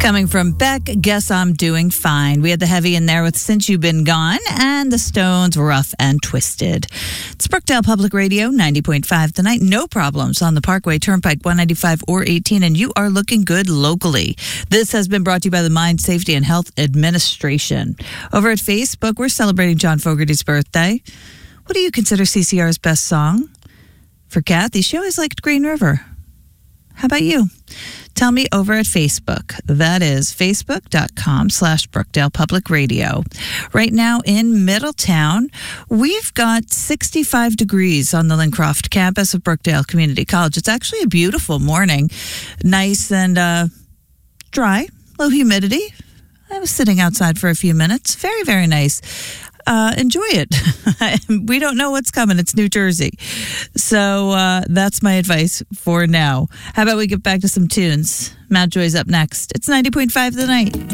Coming from Beck, Guess I'm Doing Fine. We had the heavy in there with Since You've Been Gone and the Stones, Rough and Twisted. It's Brookdale Public Radio, 90.5 tonight. No problems on the Parkway, Turnpike, 195 or 18, and you are looking good locally. This has been brought to you by the Mine Safety and Health Administration. Over at Facebook, we're celebrating John Fogerty's birthday. What do you consider CCR's best song? For Kathy, she always liked Green River. How about you? Tell me over at Facebook. That is facebook.com/Brookdale Public Radio. Right now in Middletown, we've got 65 degrees on the Lincroft campus of Brookdale Community College. It's actually a beautiful morning. Nice and dry, low humidity. I was sitting outside for a few minutes. Very, very nice. Enjoy it. We don't know what's coming. It's New Jersey. So that's my advice for now. How about we get back to some tunes? Mountjoy's up next. It's 90.5 The Night.